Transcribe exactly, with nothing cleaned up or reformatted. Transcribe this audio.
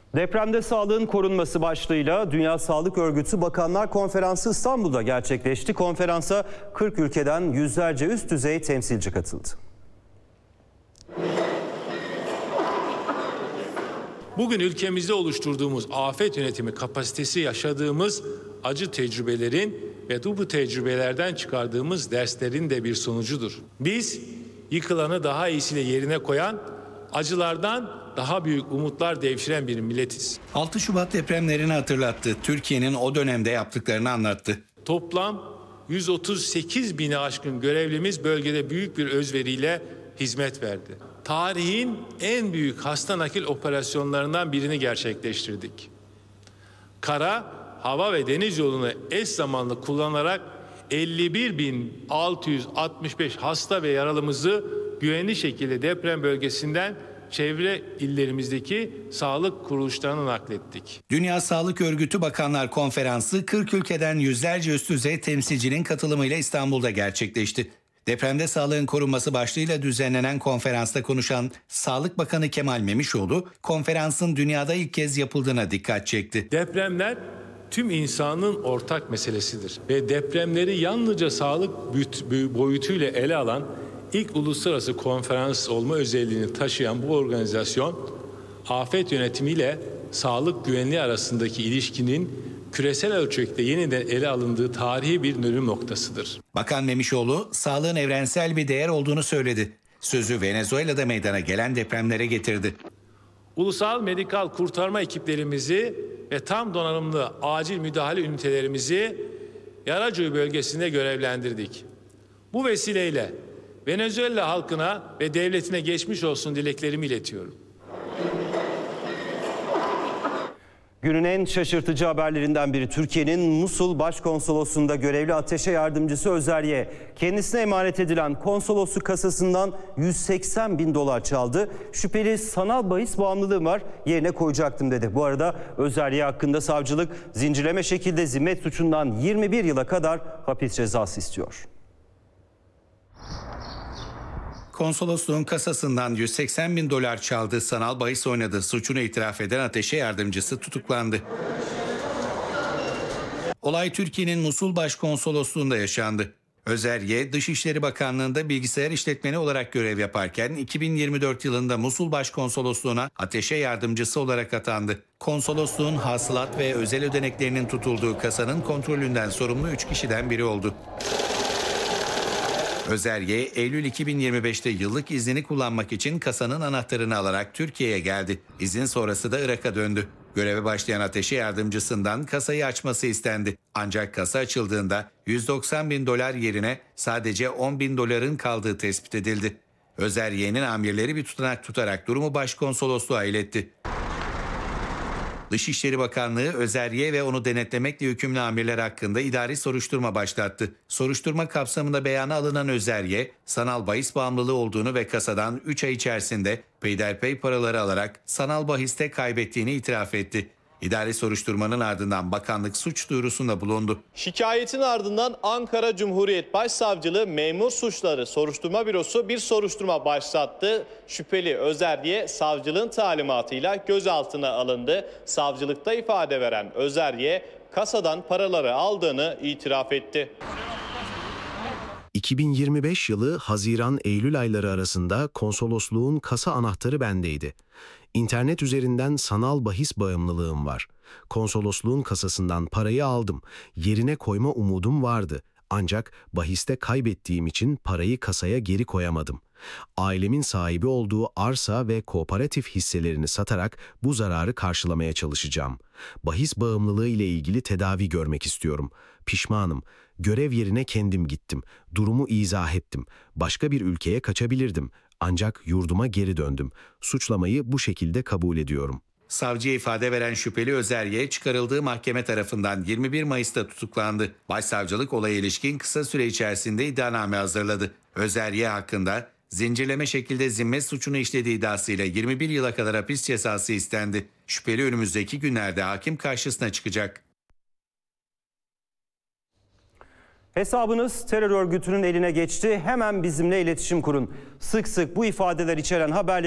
Depremde sağlığın korunması başlığıyla Dünya Sağlık Örgütü Bakanlar Konferansı İstanbul'da gerçekleşti. Konferansa kırk ülkeden yüzlerce üst düzey temsilci katıldı. Bugün ülkemizde oluşturduğumuz afet yönetimi kapasitesi yaşadığımız acı tecrübelerin ve bu tecrübelerden çıkardığımız derslerin de bir sonucudur. Biz yıkılanı daha iyisiyle yerine koyan, acılardan daha büyük umutlar devşiren bir milletiz. altı Şubat depremlerini hatırlattı. Türkiye'nin o dönemde yaptıklarını anlattı. Toplam yüz otuz sekiz bini aşkın görevlimiz bölgede büyük bir özveriyle hizmet verdi. Tarihin en büyük hasta nakil operasyonlarından birini gerçekleştirdik. Kara, hava ve deniz yolunu eş zamanlı kullanarak elli bir bin altı yüz altmış beş hasta ve yaralımızı güvenli şekilde deprem bölgesinden çevre illerimizdeki sağlık kuruluşlarına naklettik. Dünya Sağlık Örgütü Bakanlar Konferansı kırk ülkeden yüzlerce üst düzey temsilcinin katılımıyla İstanbul'da gerçekleşti. Depremde sağlığın korunması başlığıyla düzenlenen konferansta konuşan Sağlık Bakanı Kemal Memişoğlu, konferansın dünyada ilk kez yapıldığına dikkat çekti. Depremler tüm insanın ortak meselesidir ve depremleri yalnızca sağlık boyutuyla ele alan ilk uluslararası konferans olma özelliğini taşıyan bu organizasyon, afet yönetimiyle sağlık güvenliği arasındaki ilişkinin küresel ölçekte yeniden ele alındığı tarihi bir dönüm noktasıdır. Bakan Memişoğlu, sağlığın evrensel bir değer olduğunu söyledi. Sözü Venezuela'da meydana gelen depremlere getirdi. Ulusal medikal kurtarma ekiplerimizi ve tam donanımlı acil müdahale ünitelerimizi Yaracuy bölgesinde görevlendirdik. Bu vesileyle Venezuela halkına ve devletine geçmiş olsun dileklerimi iletiyorum. Günün en şaşırtıcı haberlerinden biri Türkiye'nin Musul Başkonsolosluğu'nda görevli ateşe yardımcısı Özerye kendisine emanet edilen konsolosluk kasasından yüz seksen bin dolar çaldı. Şüpheli sanal bahis bağımlılığım var, yerine koyacaktım dedi. Bu arada Özerye hakkında savcılık zincirleme şekilde zimmet suçundan yirmi bir yıla kadar hapis cezası istiyor. Konsolosluğun kasasından yüz seksen bin dolar çaldı, sanal bahis oynadı. Suçunu itiraf eden ateşe yardımcısı tutuklandı. Olay Türkiye'nin Musul Başkonsolosluğu'nda yaşandı. Özerye, Dışişleri Bakanlığı'nda bilgisayar işletmeni olarak görev yaparken iki bin yirmi dört yılında Musul Başkonsolosluğu'na ateşe yardımcısı olarak atandı. Konsolosluğun hasılat ve özel ödeneklerinin tutulduğu kasanın kontrolünden sorumlu üç kişiden biri oldu. Özerye, Eylül iki bin yirmi beşte yıllık iznini kullanmak için kasanın anahtarını alarak Türkiye'ye geldi. İzin sonrası da Irak'a döndü. Göreve başlayan ateşe yardımcısından kasayı açması istendi. Ancak kasa açıldığında yüz doksan bin dolar yerine sadece on bin doların kaldığı tespit edildi. Özerye'nin amirleri bir tutanak tutarak durumu başkonsolosluğa iletti. Dışişleri Bakanlığı, Özerye ve onu denetlemekle yükümlü amirler hakkında idari soruşturma başlattı. Soruşturma kapsamında beyana alınan Özerye, sanal bahis bağımlılığı olduğunu ve kasadan üç ay içerisinde peyderpey paraları alarak sanal bahiste kaybettiğini itiraf etti. İdari soruşturmanın ardından bakanlık suç duyurusunda bulundu. Şikayetin ardından Ankara Cumhuriyet Başsavcılığı Memur Suçları Soruşturma Bürosu bir soruşturma başlattı. Şüpheli Özerye savcılığın talimatıyla gözaltına alındı. Savcılıkta ifade veren Özerye kasadan paraları aldığını itiraf etti. iki bin yirmi beş yılı Haziran-Eylül ayları arasında konsolosluğun kasa anahtarı bendeydi. İnternet üzerinden sanal bahis bağımlılığım var. Konsolosluğun kasasından parayı aldım. Yerine koyma umudum vardı. Ancak bahiste kaybettiğim için parayı kasaya geri koyamadım. Ailemin sahibi olduğu arsa ve kooperatif hisselerini satarak bu zararı karşılamaya çalışacağım. Bahis bağımlılığı ile ilgili tedavi görmek istiyorum. Pişmanım. Görev yerine kendim gittim. Durumu izah ettim. Başka bir ülkeye kaçabilirdim. Ancak yurduma geri döndüm. Suçlamayı bu şekilde kabul ediyorum. Savcıya ifade veren şüpheli Özerye çıkarıldığı mahkeme tarafından yirmi bir Mayıs'ta tutuklandı. Başsavcılık olaya ilişkin kısa süre içerisinde iddianame hazırladı. Özerye hakkında zincirleme şekilde zimmet suçunu işlediği iddiasıyla yirmi bir yıla kadar hapis cezası istendi. Şüpheli önümüzdeki günlerde hakim karşısına çıkacak. Hesabınız terör örgütünün eline geçti. Hemen bizimle iletişim kurun. Sık sık bu ifadeler içeren haberleri